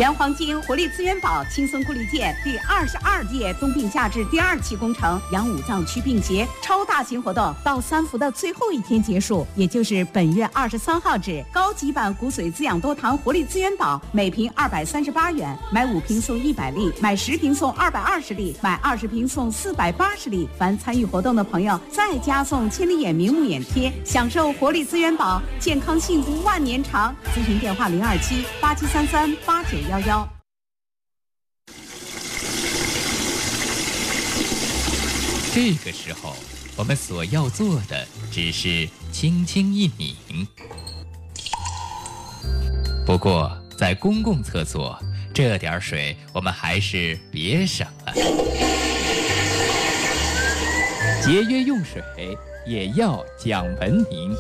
原黄金活力资源宝轻松固力健第22届冬病夏治第2期工程养五脏祛病节超大型活动到3伏的最后一天结束，也就是本月23号止。高级版骨髓滋养多糖活力资源宝每瓶238元，买5瓶送100粒，买10瓶送220粒，买20瓶送480粒。凡参与活动的朋友再加送千里眼明目眼贴，享受活力资源宝，健康幸福万年长。咨询电话027-8733-8911。 这个时候，我们所要做的只是轻轻一抿。不过，在公共厕所，这点水我们还是别省了。节约用水，也要讲文明。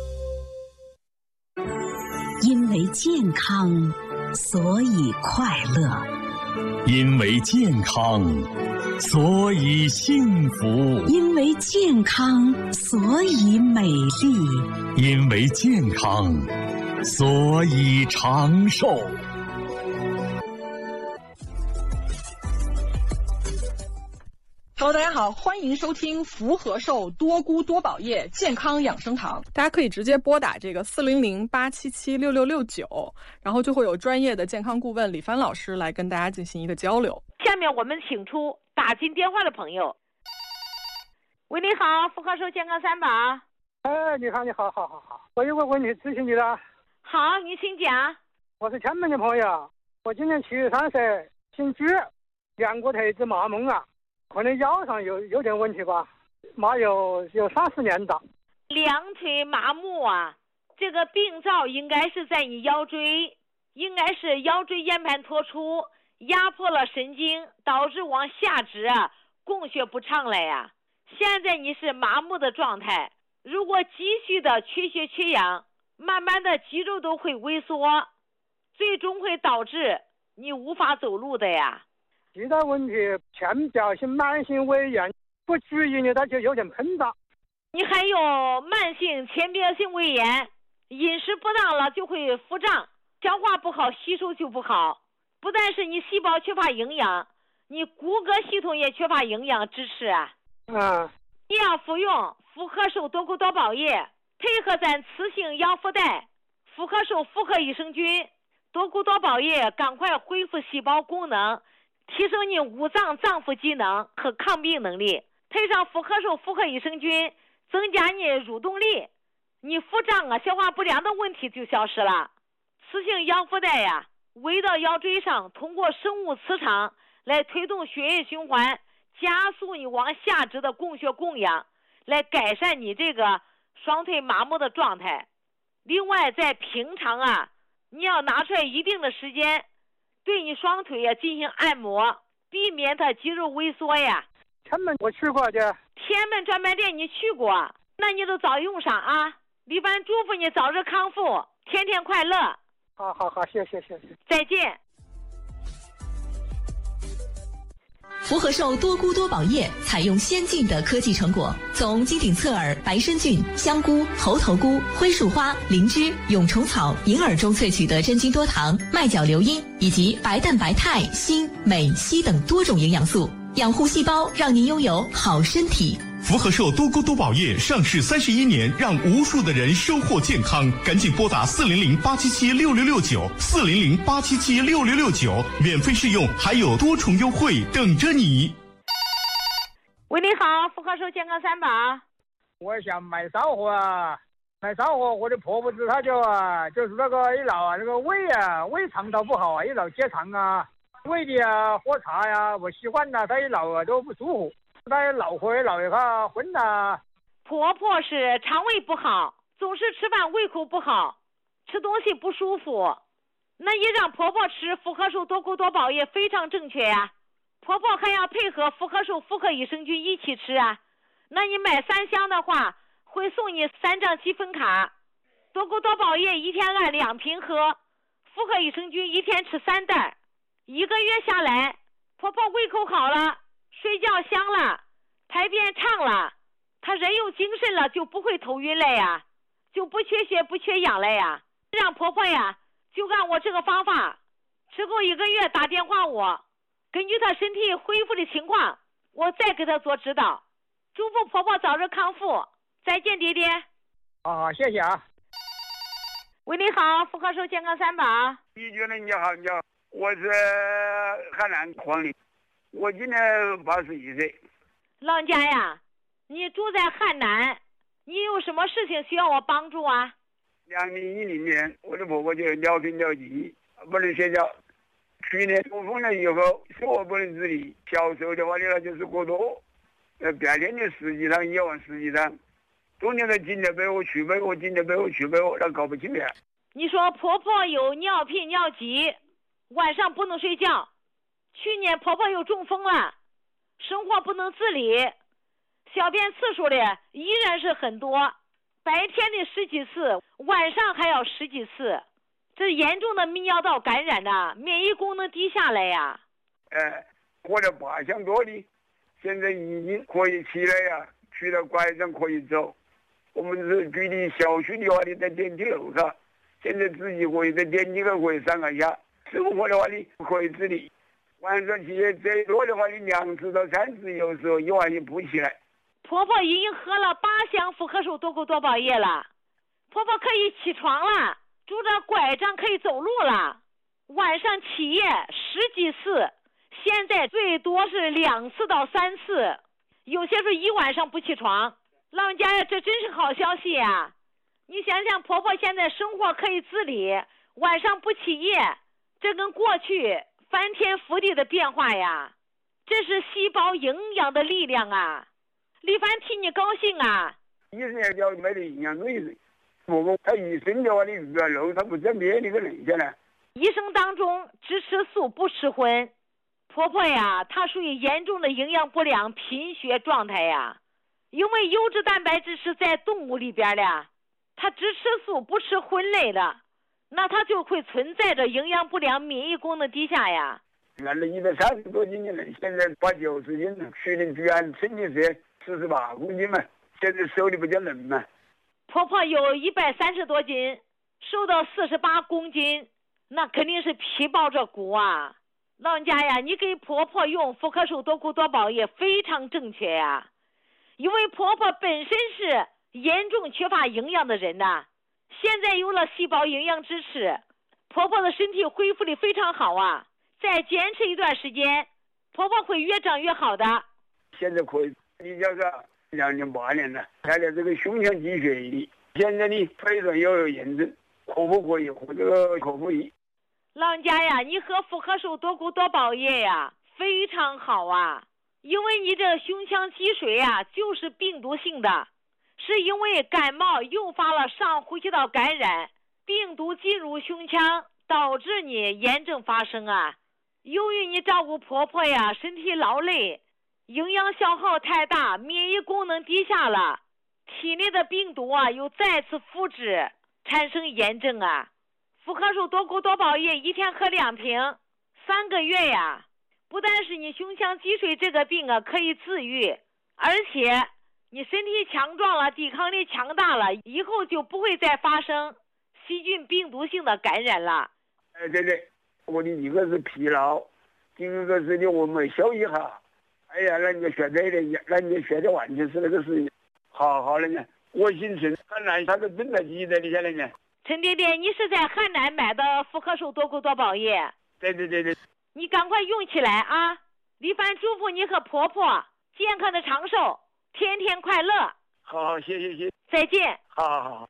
因为健康，所以快乐； 因为健康，所以幸福； 因为健康，所以美丽； 因为健康，所以长寿。 Hello， 大家好，欢迎收听福和寿多菇多宝叶健康养生堂。大家可以直接拨打这个400-877-6669，然后就会有专业的健康顾问李帆老师来跟大家进行一个交流。 下面我们请出打进电话的朋友。喂，你好，福和寿健康3宝。 你好，我有个问题咨询你了。 好，你请讲。 我是前门的朋友，我今年73岁，姓朱，量过腿子麻木啊。可能腰上有点问题吧，麻有30年的。 两腿麻木啊，这个病灶应该是在你腰椎，应该是腰椎间盘突出，压迫了神经，导致往下肢啊供血不畅了呀。现在你是麻木的状态，如果继续的缺血缺氧，慢慢的肌肉都会萎缩，最终会导致你无法走路的呀。 其他问题，浅表性慢性胃炎，不注意呢，它就有点膨胀。 你还有慢性浅表性胃炎，饮食不当了就会腹胀，消化不好，吸收就不好。不但是你细胞缺乏营养，你骨骼系统也缺乏营养支持啊。你要服用福和寿多菇多宝叶，配合咱雌性养肤袋福和寿复合益生菌，多菇多宝叶赶快恢复细胞功能，提升你五脏脏腑机能和抗病能力，配上福和寿复合益生菌，增加你蠕动力，你腹胀啊、消化不良的问题就消失了。雌性养肤袋呀，围到腰椎上，通过生物磁场来推动血液循环，加速你往下肢的供血供氧，来改善你这个双腿麻木的状态。另外，在平常啊，你要拿出来一定的时间，对你双腿呀进行按摩，避免它肌肉萎缩呀。 前门我去过的， 前门专卖店你去过，那你都早用上啊！李帆祝福你早日康复，天天快乐。 好，谢谢。 再见。 福和寿多菇多宝叶采用先进的科技成果，从金顶侧耳、白参菌、香菇、猴头菇、灰树花、灵芝、蛹虫草、银耳中萃取的真菌多糖、麦角硫因以及白蛋白肽、锌、镁、硒等多种营养素，养护细胞，让您拥有好身体。 福和寿多菇多宝叶上市31年，让无数的人收获健康。赶紧拨打400-877-6669，400-877-6669，免费试用，还有多重优惠等着你。 喂，你好，福和寿健康3宝。 我想买烧火啊，我的婆婆子她就是那个一老啊，那个胃肠道不好啊，一老结肠啊，胃里啊喝茶呀不习惯了，她一老啊都不舒服。他老回老一下昏呐。 婆婆是肠胃不好，总是吃饭胃口不好，吃东西不舒服，那也让婆婆吃福和寿多菇多宝叶非常正确呀。婆婆还要配合福和寿复合益生菌一起吃啊。那你买3箱的话，会送你3张积分卡，多菇多宝叶一天按2瓶喝，复合益生菌一天吃3袋，1个月下来，婆婆胃口好了，睡觉香了，排便畅了，她人有精神了，就不会头晕了呀，就不缺血不缺氧了呀。让婆婆呀就按我这个方法之后1个月打电话我，根据他身体恢复的情况，我再给他做指导。祝福婆婆早日康复，再见，爹爹。 好，谢谢啊。 喂，你好，福和寿健康3宝。 李主任你好，你好，我是海南黄陵，我今年81岁。 老人家呀，你住在汉南，你有什么事情需要我帮助啊 ？2010年，我的婆婆就尿频尿急，不能睡觉。去年中风了以后，手我不能自理，小时候的话呢就是过多，白天的10几趟，夜晚10几趟，中间的紧的背后去背后，紧的背后去背后，那搞不清了。 你说婆婆有尿频尿急，晚上不能睡觉，去年婆婆又中风了，生活不能自理，小便次数的依然是很多，白天的10几次，晚上还要10几次，这严重的泌尿道感染呐，免疫功能低下来呀。 活了8项多的，现在已经可以起来呀，取了拐杖可以走。我们是距离小区的话呢，在电梯楼上，现在自己可以在电梯口可以上下，生活的话呢可以自理。晚上起来最多的话呢2次到3次，有时候一晚也不起来。 婆婆已经喝了8箱福和寿多谷多宝液了，婆婆可以起床了，拄着拐杖可以走路了，晚上起夜10几次，现在最多是2次到3次，有些时候一晚上不起床。老人家呀，这真是好消息呀！你想想，婆婆现在生活可以自理，晚上不起夜，这跟过去翻天覆地的变化呀！这是细胞营养的力量啊！李凡替你高兴啊！ 医生也叫买的营养水，婆婆她医生的话你鱼啊肉她不沾别的个人家呢。 医生当中只吃素不吃荤，婆婆呀，她属于严重的营养不良贫血状态呀。因为优质蛋白质是在动物里边的，它只吃素不吃荤类的，那它就会存在着营养不良、免疫功能低下呀。 原来130多斤的人，现在80、90斤了。去年居然称的是48公斤嘛，现在瘦的不叫人嘛。 婆婆有130多斤，瘦到48公斤，那肯定是皮包着骨啊。老人家呀，你给婆婆用福和寿多谷多宝液非常正确呀。因为婆婆本身是严重缺乏营养的人呐，现在有了细胞营养支持，婆婆的身体恢复的非常好啊。再坚持一段时间，婆婆会越长越好的。 现在可以，你叫啥？2年8年了，开了这个胸腔积血液，现在你非常有炎症，可不可以喝这个口服液？ 老人家呀，你喝福和寿多谷多宝液呀，非常好啊。因为你这胸腔积水呀，就是病毒性的，是因为感冒诱发了上呼吸道感染，病毒进入胸腔，导致你炎症发生啊。由于你照顾婆婆呀，身体劳累，营养消耗太大，免疫功能低下了，体内的病毒啊又再次复制，产生炎症啊。福和寿多谷多宝液1天喝2瓶，3个月呀。不但是你胸腔积水这个病啊可以自愈，而且你身体强壮了，抵抗力强大了，以后就不会再发生细菌病毒性的感染了。 对，我的一个是疲劳，第二个是我没休息好。哎呀，那你学这的，那你学的完全是那个是好了呢。我姓陈，汉南他是正在记得你下来呢。 陈爹爹，你是在汉南买的福和寿多谷多宝液？ 对。 你赶快用起来啊！李凡祝福你和婆婆健康的长寿，天天快乐。 好，谢谢。 再见。 好。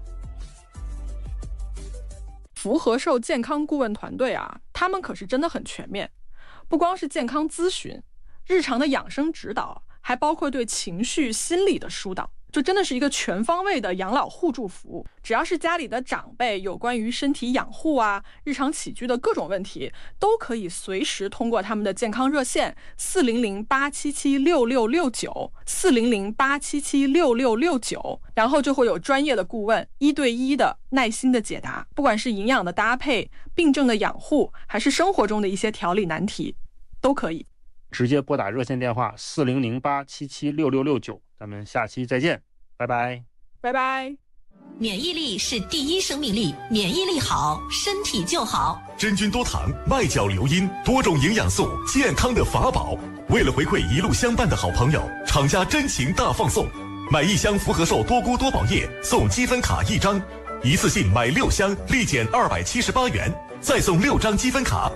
福和寿健康顾问团队啊，他们可是真的很全面，不光是健康咨询，日常的养生指导，还包括对情绪、心理的疏导。就真的是一个全方位的养老互助服务。只要是家里的长辈有关于身体养护啊、日常起居的各种问题，都可以随时通过他们的健康热线400-877-6669 400-877-6669，然后就会有专业的顾问1对1的耐心的解答，不管是营养的搭配、病症的养护，还是生活中的一些调理难题，都可以直接拨打热线电话400-877-6669。咱们下期再见，拜拜。 拜拜。 免疫力是第一生命力，免疫力好，身体就好。 真菌多糖、麦角硫因，多种营养素，健康的法宝。为了回馈一路相伴的好朋友，厂家真情大放送，买1箱福和寿多菇多宝液送积分卡1张，一次性买6箱立减278元，再送6张积分卡